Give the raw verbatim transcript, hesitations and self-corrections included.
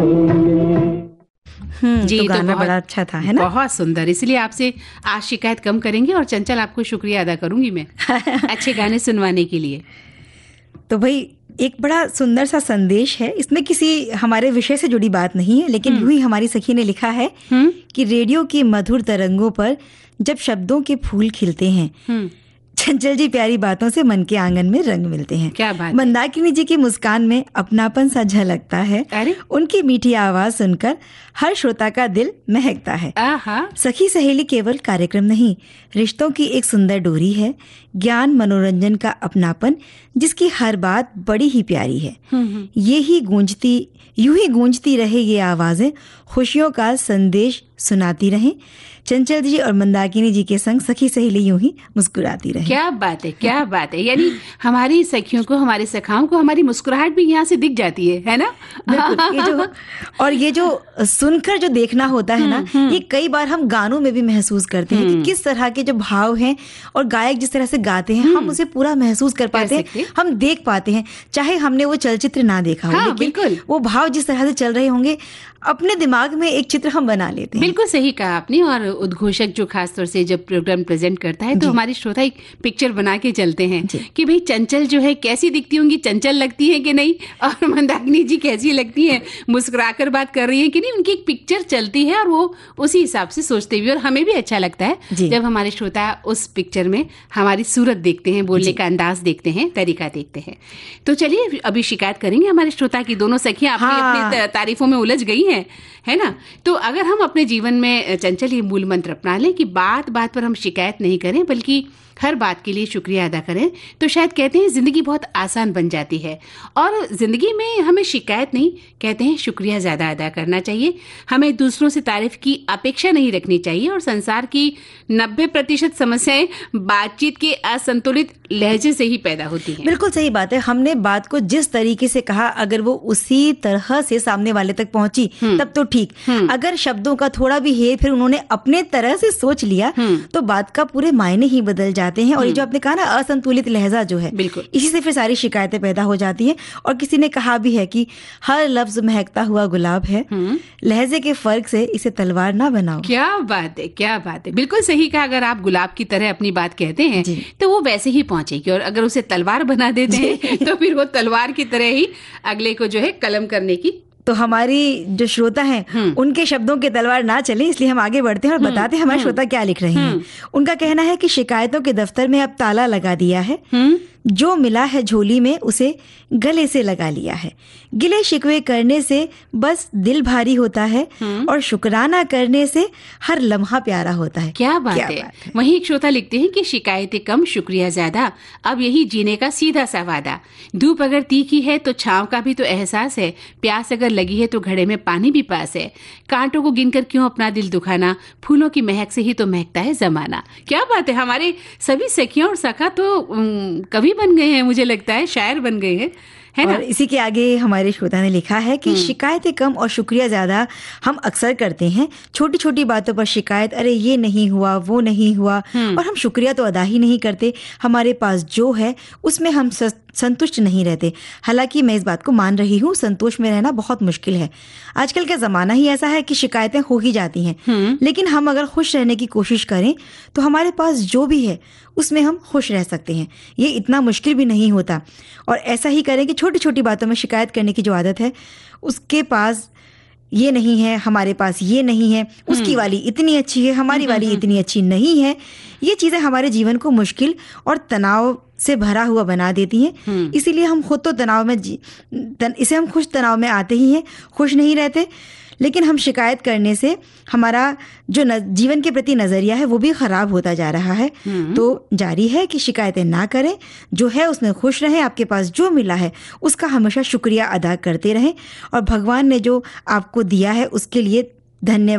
हम्म जी, तो तो गाना बहुत- बड़ा अच्छा था, है ना? बहुत सुंदर। इसलिए आपसे आज शिकायत कम करेंगे और चंचल आपको शुक्रिया अदा करूंगी मैं अच्छे गाने सुनवाने के लिए। तो भाई एक बड़ा सुंदर सा संदेश है इसमें, किसी हमारे विषय से जुड़ी बात नहीं है, लेकिन यूं ही हमारी सखी ने लिखा है हम्म कि रेडियो की मधुर तरंगों पर जब शब्दों के फूल खिलते हैं, हम्म चंचल जी प्यारी बातों से मन के आंगन में रंग मिलते हैं। क्या बात है। मंदाकिनी जी की मुस्कान में अपनापन सा झलकता है। अरे उनकी मीठी आवाज सुनकर हर श्रोता का दिल महकता है। आहा, सखी सहेली केवल कार्यक्रम नहीं, रिश्तों की एक सुंदर डोरी है, ज्ञान मनोरंजन का अपनापन जिसकी हर बात बड़ी ही प्यारी है। ये ही गूंजती यूं ही गूंजती रहे ये आवाजें, खुशियों का संदेश सुनाती रहें। चंचल जी और मंदाकिनी जी के संग सखी सहेली यूं ही मुस्कुराती रहे। क्या बात है, क्या बात है। यानी हमारी सखियों को, हमारे सखाओं को हमारी मुस्कुराहट भी यहाँ से दिख जाती है, है ना? बिल्कुल। ये जो और ये जो सुनकर जो देखना होता है ना, ये कई बार हम गानों में भी महसूस करते हैं कि किस तरह के जो भाव हैं और गायक जिस तरह से गाते हैं, हम उसे पूरा महसूस कर पाते हैं, हम देख पाते हैं, चाहे हमने वो चलचित्र ना देखा हो। हाँ, लेकिन बिल्कुल। वो भाव जिस तरह से चल रहे होंगे, अपने दिमाग में एक चित्र हम बना लेते हैं। बिल्कुल सही कहा आपने। और उद्घोषक जो खासतौर से जब प्रोग्राम प्रेजेंट करता है तो हमारी श्रोता एक पिक्चर बना के चलते हैं कि भाई चंचल जो है कैसी दिखती होंगी, चंचल लगती है कि नहीं, और मंदाकिनी जी कैसी लगती है, मुस्कुराकर बात कर रही है कि नहीं, उनकी एक पिक्चर चलती है और वो उसी हिसाब से सोचते भी। और हमें भी अच्छा लगता है जब हमारे श्रोता उस पिक्चर में हमारी सूरत देखते हैं, बोलने का अंदाज देखते हैं, तरीका देखते हैं। तो चलिए अभी शिकायत करेंगे हमारे श्रोता की। दोनों सखियां अपनी हाँ। अपनी तारीफों में उलझ गई हैं, है ना? तो अगर हम अपने जीवन में चंचल ये मूल मंत्र अपना लें कि बात बात पर हम शिकायत नहीं करें, बल्कि हर बात के लिए शुक्रिया अदा करें, तो शायद कहते हैं जिंदगी बहुत आसान बन जाती है। और जिंदगी में हमें शिकायत नहीं, कहते हैं शुक्रिया ज्यादा अदा करना चाहिए। हमें दूसरों से तारीफ की अपेक्षा नहीं रखनी चाहिए। और संसार की नब्बे प्रतिशत समस्याएं बातचीत के असंतुलित लहजे से ही पैदा होती हैं। बिल्कुल सही बात है। हमने बात को जिस तरीके से कहा, अगर वो उसी तरह से सामने वाले तक पहुंची तब तो ठीक। अगर शब्दों का थोड़ा भी हेर फेर उन्होंने अपने तरह से सोच लिया तो बात का पूरे मायने ही बदल जाते हैं। और ये जो आपने कहा ना, असंतुलित लहजा जो है, बिल्कुल इसी से फिर सारी शिकायतें पैदा हो जाती हैं। और किसी ने कहा भी है कि हर लफ्ज महकता हुआ गुलाब है, लहजे के फर्क से इसे तलवार ना बनाओ। क्या बात है, क्या बात है। बिल्कुल सही कहा। अगर आप गुलाब की तरह अपनी बात कहते हैं तो वो वैसे ही पहुंचेगी, और अगर उसे तलवार बना देते हैं तो फिर वो तलवार की तरह ही अगले को जो है कलम करने की। तो हमारी जो श्रोता हैं उनके शब्दों के तलवार ना चले, इसलिए हम आगे बढ़ते हैं और बताते हैं हमारे श्रोता क्या लिख रहे हैं। उनका कहना है कि शिकायतों के दफ्तर में अब ताला लगा दिया है, जो मिला है झोली में उसे गले से लगा लिया है। गिले शिकवे करने से बस दिल भारी होता है, और शुक्राना करने से हर लम्हा प्यारा होता है। क्या बात क्या है, बात है। वहीं एक श्रोता लिखते हैं कि शिकायतें कम, शुक्रिया ज्यादा, अब यही जीने का सीधा सा वादा। धूप अगर तीखी है तो छांव का भी तो एहसास है, प्यास अगर लगी है तो घड़े में पानी भी पास है। कांटों को गिनकर क्यों अपना दिल दुखाना, फूलों की महक से ही तो महकता है जमाना। क्या बात है। हमारे सभी सखियां और सखा तो उम, कवि बन गए हैं, मुझे लगता है शायर बन गए हैं, है ना? और इसी के आगे हमारे श्रोता ने लिखा है कि शिकायतें कम और शुक्रिया ज्यादा हम अक्सर करते हैं। छोटी छोटी बातों पर शिकायत, अरे ये नहीं हुआ, वो नहीं हुआ, और हम शुक्रिया तो अदा ही नहीं करते। हमारे पास जो है उसमें हम संतुष्ट नहीं रहते। हालांकि मैं इस बात को मान रही हूँ, संतोष में रहना बहुत मुश्किल है। आजकल का जमाना ही ऐसा है कि शिकायतें हो ही जाती हैं, लेकिन हम अगर खुश रहने की कोशिश करें तो हमारे पास जो भी है उसमें हम खुश रह सकते हैं। ये इतना मुश्किल भी नहीं होता। और ऐसा ही करें कि छोटी छोटी बातों में शिकायत करने की जो आदत है, उसके पास ये नहीं है, हमारे पास ये नहीं है, उसकी वाली इतनी अच्छी है, हमारी वाली इतनी अच्छी नहीं है, ये चीजें हमारे जीवन को मुश्किल और तनाव से भरा हुआ बना देती हैं। इसीलिए हम खुद तो तनाव में तन, इसे हम खुश तनाव में आते ही हैं, खुश नहीं रहते। लेकिन हम शिकायत करने से हमारा जो न, जीवन के प्रति नजरिया है वो भी खराब होता जा रहा है। तो जारी है कि शिकायतें ना करें, जो है उसमें खुश रहें, आपके पास जो मिला है उसका हमेशा शुक्रिया अदा करते रहें, और भगवान ने जो आपको दिया है उसके लिए धन्यवाद